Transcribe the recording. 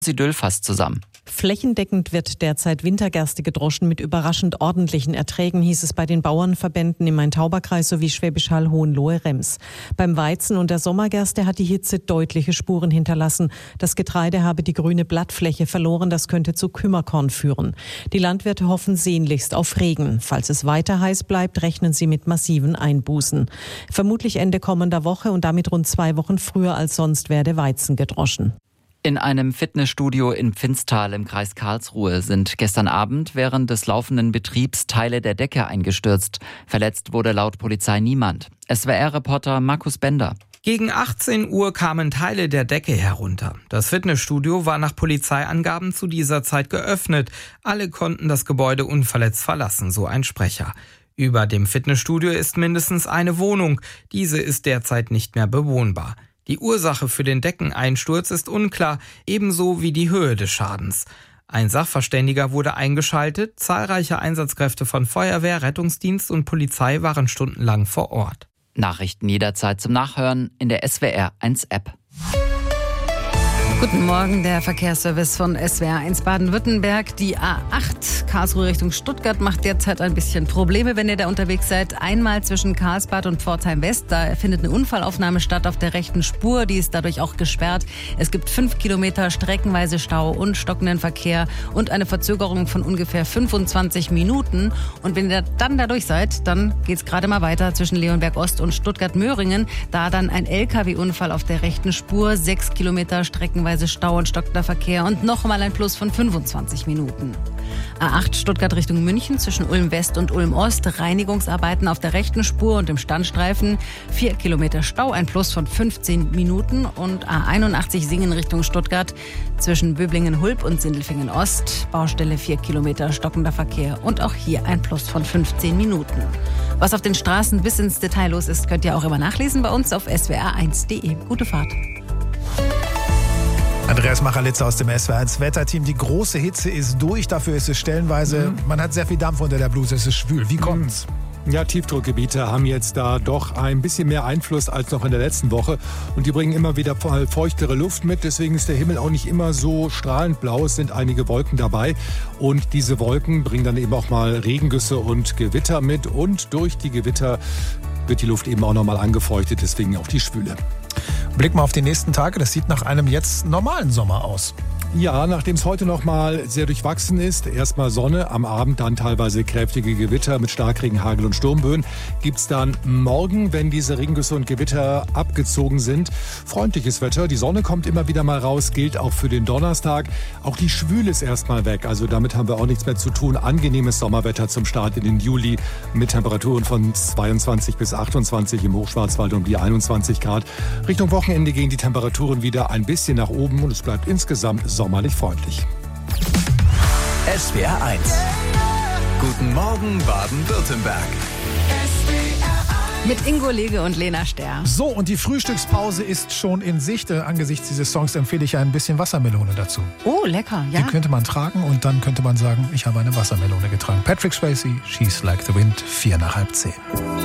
Idyll fasst zusammen. Flächendeckend wird derzeit Wintergerste gedroschen mit überraschend ordentlichen Erträgen, hieß es bei den Bauernverbänden im Main-Tauber-Kreis sowie Schwäbisch Hall, Hohenlohe-Rems. Beim Weizen und der Sommergerste hat die Hitze deutliche Spuren hinterlassen. Das Getreide habe die grüne Blattfläche verloren, das könnte zu Kümmerkorn führen. Die Landwirte hoffen sehnlichst auf Regen. Falls es weiter heiß bleibt, rechnen sie mit massiven Einbußen. Vermutlich Ende kommender Woche und damit rund 2 Wochen früher als sonst werde Weizen gedroschen. In einem Fitnessstudio in Pfinztal im Kreis Karlsruhe sind gestern Abend während des laufenden Betriebs Teile der Decke eingestürzt. Verletzt wurde laut Polizei niemand. SWR-Reporter Markus Bender. Gegen 18 Uhr kamen Teile der Decke herunter. Das Fitnessstudio war nach Polizeiangaben zu dieser Zeit geöffnet. Alle konnten das Gebäude unverletzt verlassen, so ein Sprecher. Über dem Fitnessstudio ist mindestens eine Wohnung. Diese ist derzeit nicht mehr bewohnbar. Die Ursache für den Deckeneinsturz ist unklar, ebenso wie die Höhe des Schadens. Ein Sachverständiger wurde eingeschaltet, zahlreiche Einsatzkräfte von Feuerwehr, Rettungsdienst und Polizei waren stundenlang vor Ort. Nachrichten jederzeit zum Nachhören in der SWR1-App. Guten Morgen, der Verkehrsservice von SWR1 Baden-Württemberg. Die A8 Karlsruhe Richtung Stuttgart macht derzeit ein bisschen Probleme, wenn ihr da unterwegs seid. Einmal zwischen Karlsbad und Pforzheim West, da findet eine Unfallaufnahme statt auf der rechten Spur. Die ist dadurch auch gesperrt. Es gibt 5 Kilometer streckenweise Stau und stockenden Verkehr und eine Verzögerung von ungefähr 25 Minuten. Und wenn ihr dann da durch seid, dann geht's gerade mal weiter zwischen Leonberg Ost und Stuttgart-Möhringen. Da dann ein LKW-Unfall auf der rechten Spur, 6 Kilometer streckenweise Stau und stockender Verkehr und nochmal ein Plus von 25 Minuten. A8 Stuttgart Richtung München zwischen Ulm West und Ulm Ost. Reinigungsarbeiten auf der rechten Spur und im Standstreifen. 4 Kilometer Stau, ein Plus von 15 Minuten. Und A81 Singen Richtung Stuttgart zwischen Böblingen-Hulb und Sindelfingen Ost. Baustelle 4 Kilometer stockender Verkehr und auch hier ein Plus von 15 Minuten. Was auf den Straßen bis ins Detail los ist, könnt ihr auch immer nachlesen bei uns auf swr1.de. Gute Fahrt. Andreas Machralitzer aus dem SWR1 Wetterteam. Die große Hitze ist durch, dafür ist es stellenweise, man hat sehr viel Dampf unter der Bluse, es ist schwül. Wie kommt's? Ja, Tiefdruckgebiete haben jetzt da doch ein bisschen mehr Einfluss als noch in der letzten Woche. Und die bringen immer wieder feuchtere Luft mit. Deswegen ist der Himmel auch nicht immer so strahlend blau. Es sind einige Wolken dabei. Und diese Wolken bringen dann eben auch mal Regengüsse und Gewitter mit. Und durch die Gewitter wird die Luft eben auch nochmal angefeuchtet. Deswegen auch die Schwüle. Blick mal auf die nächsten Tage. Das sieht nach einem jetzt normalen Sommer aus. Ja, nachdem es heute noch mal sehr durchwachsen ist, erstmal Sonne, am Abend dann teilweise kräftige Gewitter mit Starkregen, Hagel und Sturmböen, gibt's dann morgen, wenn diese Regengüsse und Gewitter abgezogen sind, freundliches Wetter. Die Sonne kommt immer wieder mal raus, gilt auch für den Donnerstag. Auch die Schwüle ist erstmal weg, also damit haben wir auch nichts mehr zu tun. Angenehmes Sommerwetter zum Start in den Juli mit Temperaturen von 22 bis 28 im Hochschwarzwald um die 21 Grad. Richtung Wochenende gehen die Temperaturen wieder ein bisschen nach oben und es bleibt insgesamt sommerlich freundlich. SWR1. Guten Morgen Baden-Württemberg. Mit Ingo Lege und Lena Sterr. So, und die Frühstückspause ist schon in Sicht. Angesichts dieses Songs empfehle ich ein bisschen Wassermelone dazu. Oh, lecker, ja. Die könnte man tragen und dann könnte man sagen, ich habe eine Wassermelone getragen. Patrick Swayze, She's Like the Wind, 9:45.